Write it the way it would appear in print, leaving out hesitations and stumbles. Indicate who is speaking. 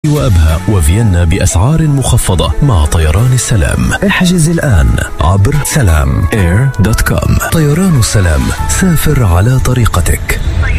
Speaker 1: وأبها وفيينا بأسعار مخفضة مع طيران السلام. احجز الآن عبر سلام air.com. طيران السلام، سافر على طريقتك.